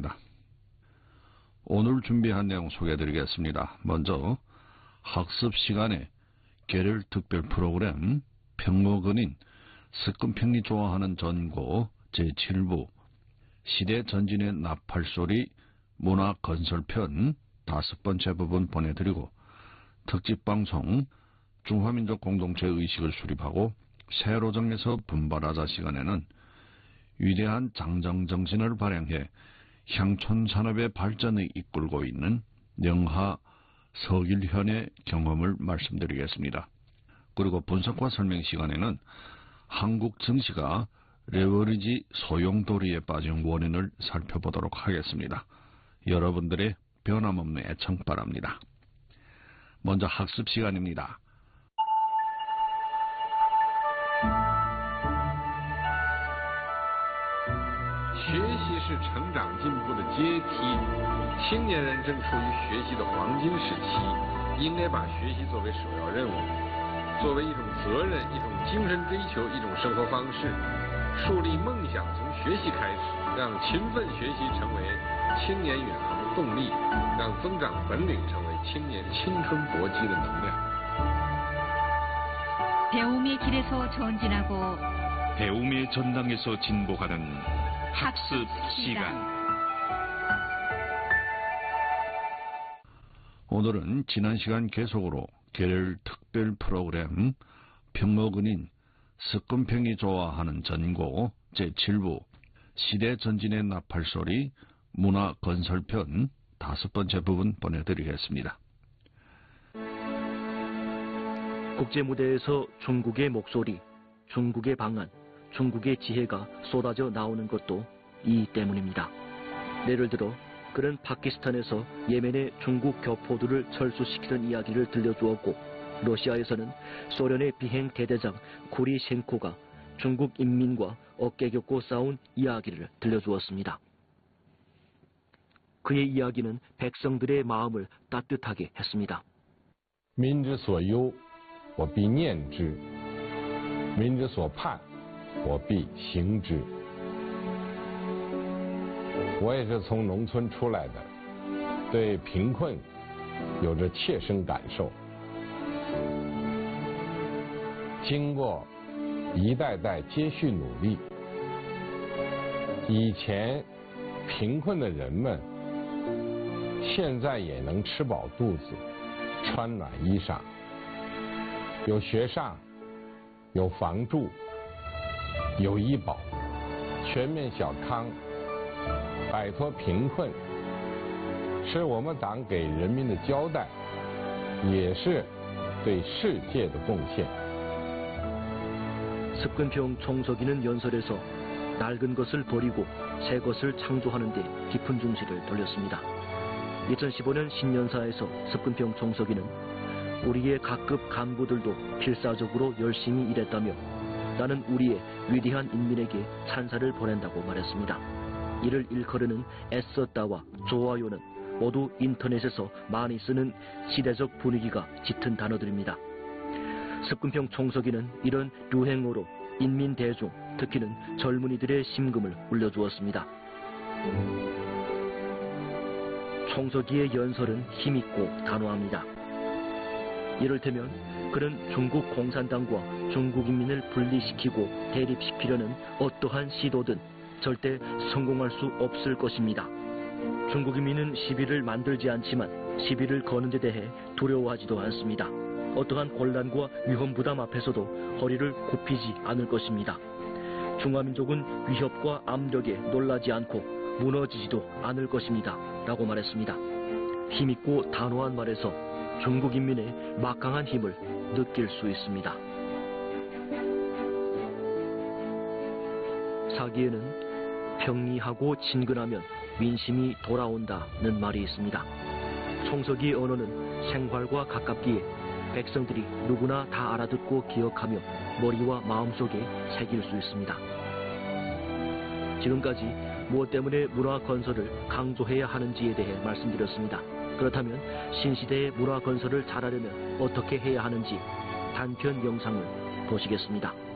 하겠습니다. 오늘 준비한 내용 소개해드리겠습니다. 먼저 학습 시간에 계절 특별 프로그램 평목은인 석금평이 좋아하는 전고 제7부 시대 전진의 나팔소리 문화 건설편 5번째 부분 보내드리고 특집방송 중화민족 공동체 의식을 수립하고 새로 정해서 분발하자 시간에는 위대한 장정정신을 발행해 향촌산업의 발전을 이끌고 있는 영하 서길현의 경험을 말씀드리겠습니다. 그리고 분석과 설명 시간에는 한국 증시가 레버리지 소용돌이에 빠진 원인을 살펴보도록 하겠습니다. 여러분들의 변함없는 애청 바랍니다. 먼저 학습 시간입니다. 学习是成长进步的阶梯，青年人正处于学习的黄金时期，应该把学习作为首要任务，作为一种责任、一种精神追求、一种生活方式。树立梦想从学习开始，让勤奋学习成为青年远航的动力，让增长本领成为青年青春搏击的能量。 배움의 길에서 전진하고 배움의 전당에서 진보하는 학습 시간. 오늘은 지난 시간 계속으로 계절 특별 프로그램 평목은인 석금평이 좋아하는 전고 제7부 시대 전진의 나팔소리 문화 건설편 5번째 부분 보내드리겠습니다. 국제무대에서 중국의 목소리, 중국의 방안, 중국의 지혜가 쏟아져 나오는 것도 이 때문입니다. 예를 들어 그는 파키스탄에서 예멘의 중국 교포들을 철수시키는 이야기를 들려주었고 러시아에서는 소련의 비행 대대장 구리셴코가 중국 인민과 어깨 겹고 싸운 이야기를 들려주었습니다. 그의 이야기는 백성들의 마음을 따뜻하게 했습니다. 民之所忧，我必念之；民之所盼，我必行之。我也是从农村出来的，对贫困有着切身感受。经过一代代接续努力，以前贫困的人们，现在也能吃饱肚子，穿暖衣裳，有学上，有房住，有医保，全面小康，摆脱贫困，是我们党给人民的交代，也是对世界的贡献。 석금평 총서기는 연설에서 낡은 것을 버리고 새 것을 창조하는 데 깊은 중시를 돌렸습니다. 2015년 신년사에서 석금평 총서기는 우리의 각급 간부들도 필사적으로 열심히 일했다며 나는 우리의 위대한 인민에게 찬사를 보낸다고 말했습니다. 이를 일컬으는 애썼다와 좋아요는 모두 인터넷에서 많이 쓰는 시대적 분위기가 짙은 단어들입니다. 석금평 총서기는 이런 유행어로 인민 대중, 특히는 젊은이들의 심금을 울려주었습니다. 총서기의 연설은 힘있고 단호합니다. 이를테면 그는 중국 공산당과 중국 인민을 분리시키고 대립시키려는 어떠한 시도든 절대 성공할 수 없을 것입니다. 중국 인민은 시비를 만들지 않지만 시비를 거는 데 대해 두려워하지도 않습니다. 어떠한 곤란과 위험 부담 앞에서도 허리를 굽히지 않을 것입니다. 중화민족은 위협과 압력에 놀라지 않고 무너지지도 않을 것입니다. 라고 말했습니다. 힘있고 단호한 말에서 중국 인민의 막강한 힘을 느낄 수 있습니다. 사기에는 평이하고 친근하면 민심이 돌아온다는 말이 있습니다. 총서기의 언어는 생활과 가깝기에 백성들이 누구나 다 알아듣고 기억하며 머리와 마음속에 새길 수 있습니다. 지금까지 무엇 때문에 문화 건설을 강조해야 하는지에 대해 말씀드렸습니다. 그렇다면 신시대의 문화 건설을 잘하려면 어떻게 해야 하는지 단편 영상을 보시겠습니다.